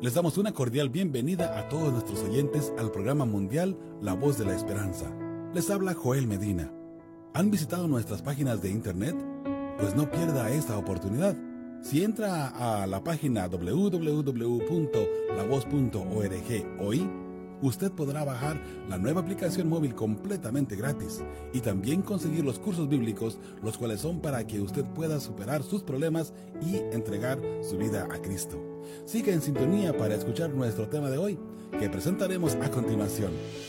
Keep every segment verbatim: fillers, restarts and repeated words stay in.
Les damos una cordial bienvenida a todos nuestros oyentes al programa mundial La Voz de la Esperanza. Les habla Joel Medina. ¿Han visitado nuestras páginas de internet? Pues no pierda esta oportunidad. Si entra a la página doble u doble u doble u punto la voz punto org hoy, usted podrá bajar la nueva aplicación móvil completamente gratis y también conseguir los cursos bíblicos, los cuales son para que usted pueda superar sus problemas y entregar su vida a Cristo. Siga en sintonía para escuchar nuestro tema de hoy, que presentaremos a continuación.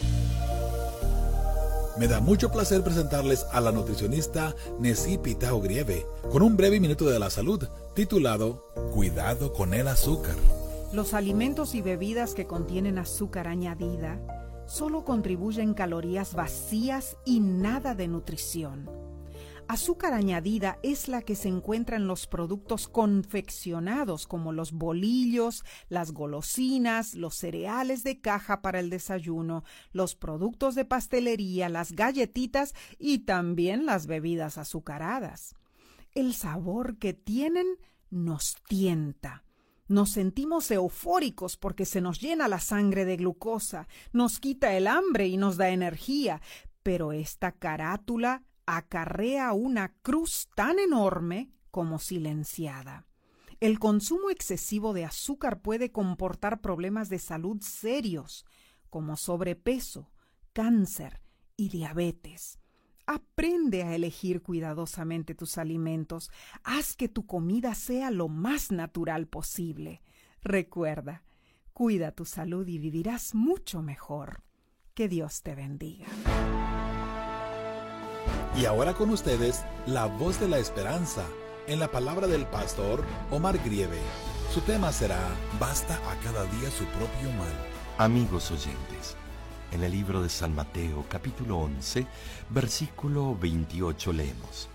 Me da mucho placer presentarles a la nutricionista Nessie Pitao Grieve con un breve minuto de la salud titulado Cuidado con el azúcar. Los alimentos y bebidas que contienen azúcar añadida solo contribuyen calorías vacías y nada de nutrición. Azúcar añadida es la que se encuentra en los productos confeccionados como los bolillos, las golosinas, los cereales de caja para el desayuno, los productos de pastelería, las galletitas y también las bebidas azucaradas. El sabor que tienen nos tienta. Nos sentimos eufóricos porque se nos llena la sangre de glucosa, nos quita el hambre y nos da energía, pero esta carátula acarrea una cruz tan enorme como silenciada. El consumo excesivo de azúcar puede comportar problemas de salud serios, como sobrepeso, cáncer y diabetes. Aprende a elegir cuidadosamente tus alimentos. Haz que tu comida sea lo más natural posible. Recuerda, cuida tu salud y vivirás mucho mejor. Que Dios te bendiga. Y ahora con ustedes, la voz de la esperanza, en la palabra del pastor Omar Grieve. Su tema será, basta a cada día su propio mal. Amigos oyentes, en el libro de San Mateo, capítulo once, versículo veintiocho, leemos: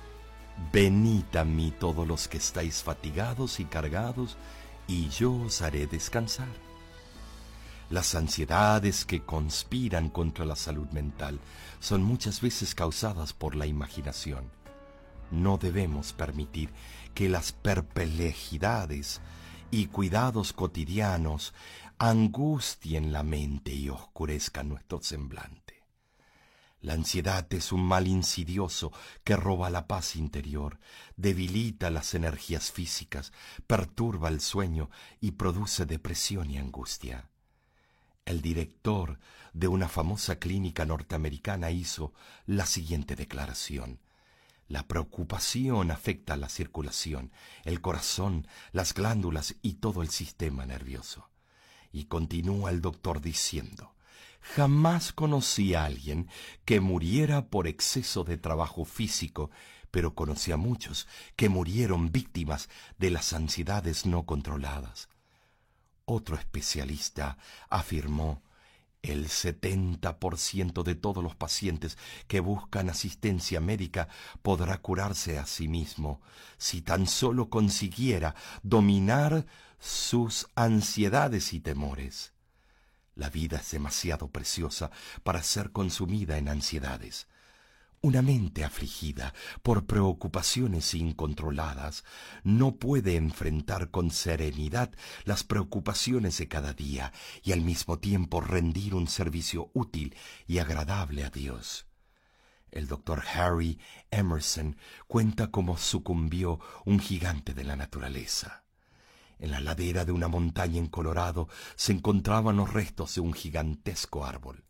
Venid a mí todos los que estáis fatigados y cargados, y yo os haré descansar. Las ansiedades que conspiran contra la salud mental son muchas veces causadas por la imaginación. No debemos permitir que las perplejidades y cuidados cotidianos angustien la mente y oscurezcan nuestro semblante. La ansiedad es un mal insidioso que roba la paz interior, debilita las energías físicas, perturba el sueño y produce depresión y angustia. El director de una famosa clínica norteamericana hizo la siguiente declaración: la preocupación afecta la circulación, el corazón, las glándulas y todo el sistema nervioso. Y continúa el doctor diciendo: jamás conocí a alguien que muriera por exceso de trabajo físico, pero conocí a muchos que murieron víctimas de las ansiedades no controladas. Otro especialista afirmó: el setenta por ciento de todos los pacientes que buscan asistencia médica podrá curarse a sí mismo si tan solo consiguiera dominar sus ansiedades y temores. La vida es demasiado preciosa para ser consumida en ansiedades. Una mente afligida por preocupaciones incontroladas no puede enfrentar con serenidad las preocupaciones de cada día y al mismo tiempo rendir un servicio útil y agradable a Dios. El doctor Harry Emerson cuenta cómo sucumbió un gigante de la naturaleza. En la ladera de una montaña en Colorado se encontraban los restos de un gigantesco árbol.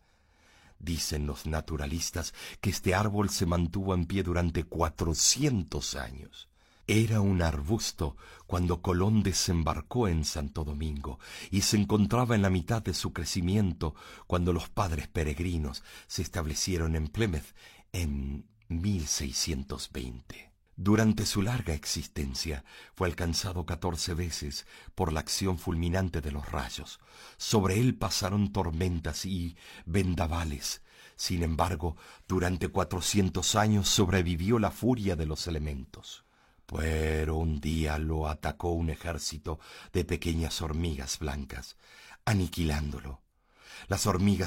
Dicen los naturalistas que este árbol se mantuvo en pie durante cuatrocientos años. Era un arbusto cuando Colón desembarcó en Santo Domingo y se encontraba en la mitad de su crecimiento cuando los padres peregrinos se establecieron en Plymouth en mil seiscientos veinte. Durante su larga existencia fue alcanzado catorce veces por la acción fulminante de los rayos. Sobre él pasaron tormentas y vendavales. Sin embargo, durante cuatrocientos años sobrevivió la furia de los elementos. Pero un día lo atacó un ejército de pequeñas hormigas blancas, aniquilándolo. Las hormigas